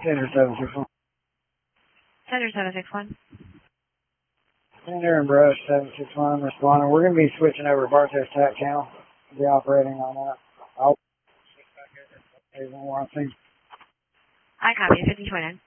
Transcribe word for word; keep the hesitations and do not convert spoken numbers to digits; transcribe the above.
Center seven six one. Center seven six one. Center and Brush seven six one responding. We're going to be switching over to Bartez Tac Channel. Be operating on that. I'll switch back over. I copy. fifty twenty-nine.